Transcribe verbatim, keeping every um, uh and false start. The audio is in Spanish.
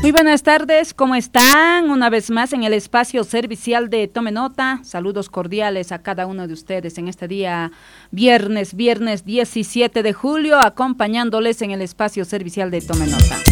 Muy buenas tardes, ¿cómo están? Una vez más en el espacio servicial de Tome Nota. Saludos cordiales a cada uno de ustedes en este día viernes, viernes diecisiete de julio, acompañándoles en el espacio servicial de Tome Nota.